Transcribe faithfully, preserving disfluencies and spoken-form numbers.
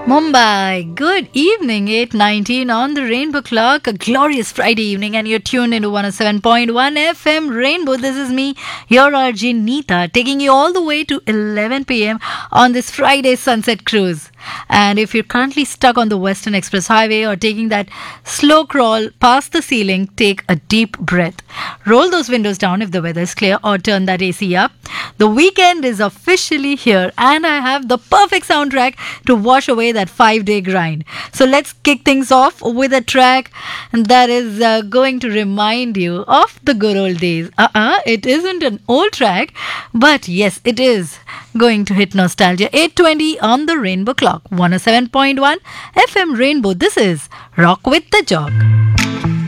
Mumbai, good evening, eight nineteen on the Rainbow Clock, a glorious Friday evening, and you're tuned into one oh seven point one F M Rainbow. This is me, your R J Neeta, taking you all the way to eleven p.m. on this Friday sunset cruise. And if you're currently stuck on the Western Express Highway or taking that slow crawl past the ceiling, take a deep breath. Roll those windows down if the weather is clear or turn that A C up. The weekend is officially here and I have the perfect soundtrack to wash away that five-day grind. So let's kick things off with a track that is uh, going to remind you of the good old days. Uh-uh, it isn't an old track, but yes, it is going to hit nostalgia. eight twenty on the Rainbow Clock, one oh seven point one F M Rainbow. This is Rock with the Jog.